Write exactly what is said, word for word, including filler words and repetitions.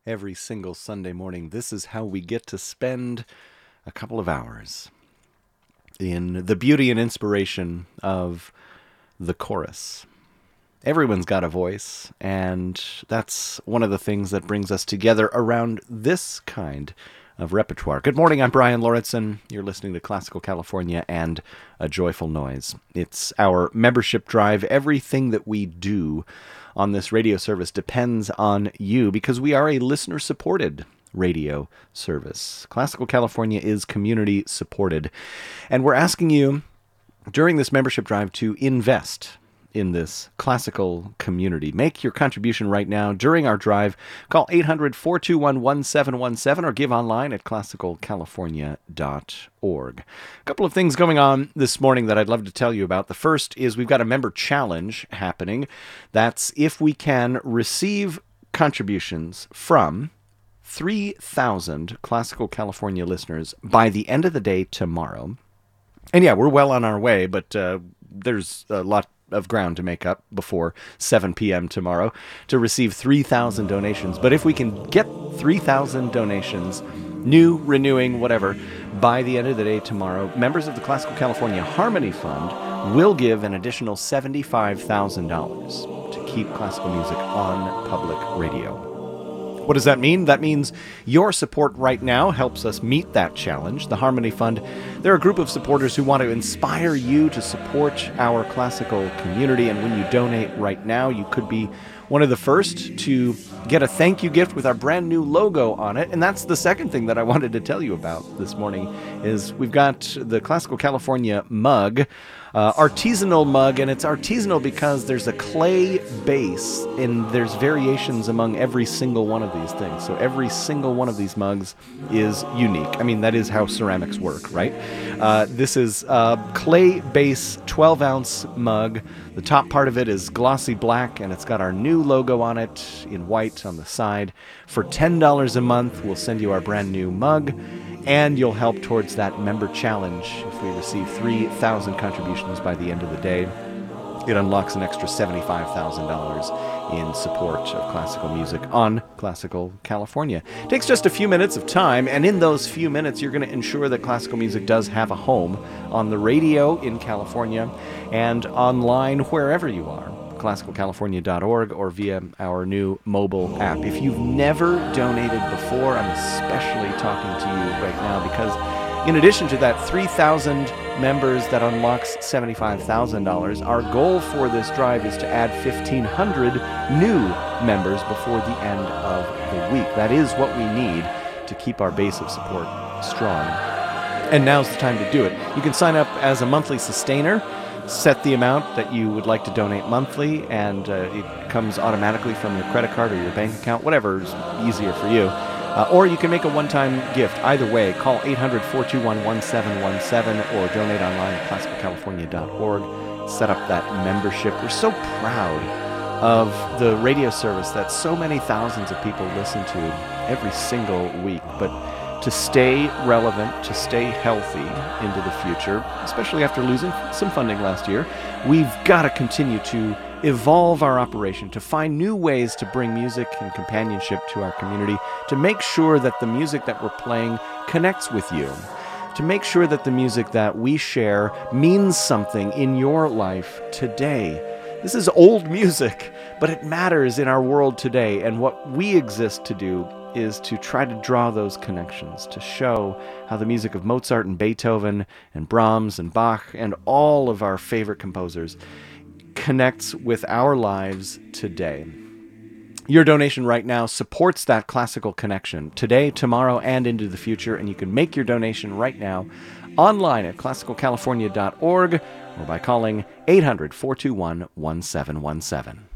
every single Sunday morning. This is how we get to spend a couple of hours in the beauty and inspiration of the chorus. Everyone's got a voice, and that's one of the things that brings us together around this kind of repertoire. Good morning, I'm Brian Lauritsen. You're listening to Classical California and A Joyful Noise. It's our membership drive. Everything that we do on this radio service depends on you because we are a listener-supported radio service. Classical California is community-supported, and we're asking you during this membership drive to invest in this classical community. Make your contribution right now during our drive. Call eight hundred, four two one, one seven one seven or give online at classical california dot org. A couple of things going on this morning that I'd love to tell you about. The first is we've got a member challenge happening. That's if we can receive contributions from three thousand Classical California listeners by the end of the day tomorrow. And yeah, we're well on our way, but uh, there's a lot of ground to make up before seven p.m. tomorrow to receive three thousand donations. But if we can get three thousand donations, new, renewing, whatever, by the end of the day tomorrow, members of the Classical California Harmony Fund will give an additional seventy-five thousand dollars to keep classical music on public radio. What does that mean? That means your support right now helps us meet that challenge. The Harmony Fund, they're a group of supporters who want to inspire you to support our classical community. And when you donate right now, you could be one of the first to get a thank you gift with our brand new logo on it. And that's the second thing that I wanted to tell you about this morning is we've got the Classical California mug, uh, artisanal mug, and it's artisanal because there's a clay base and there's variations among every single one of these things. So every single one of these mugs is unique. I mean, that is how ceramics work, right? Uh, this is a clay base twelve ounce mug. The top part of it is glossy black, and it's got our new logo on it in white on the side. For ten dollars a month, we'll send you our brand new mug, and you'll help towards that member challenge. If we receive three thousand contributions by the end of the day, it unlocks an extra seventy-five thousand dollars in support of classical music on Classical California. It takes just a few minutes of time, and in those few minutes, you're going to ensure that classical music does have a home on the radio in California and online wherever you are, classical california dot org or via our new mobile app. If you've never donated before, I'm especially talking to you right now because in addition to that three thousand members that unlocks seventy-five thousand dollars, our goal for this drive is to add fifteen hundred new members before the end of the week. That is what we need to keep our base of support strong. And now's the time to do it. You can sign up as a monthly sustainer, set the amount that you would like to donate monthly, and uh, it comes automatically from your credit card or your bank account, whatever is easier for you. Uh, or you can make a one-time gift. Either way, call eight hundred, four two one, one seven one seven or donate online at classical california dot org. Set up that membership. We're so proud of the radio service that so many thousands of people listen to every single week. But to stay relevant, to stay healthy into the future, especially after losing some funding last year, we've got to continue to evolve our operation, to find new ways to bring music and companionship to our community, to make sure that the music that we're playing connects with you, to make sure that the music that we share means something in your life today. This is old music, but it matters in our world today, and what we exist to do is to try to draw those connections, to show how the music of Mozart and Beethoven and Brahms and Bach and all of our favorite composers connects with our lives today. Your donation right now supports that classical connection today, tomorrow, and into the future, and you can make your donation right now online at classical california dot org or by calling eight hundred, four two one, one seven one seven.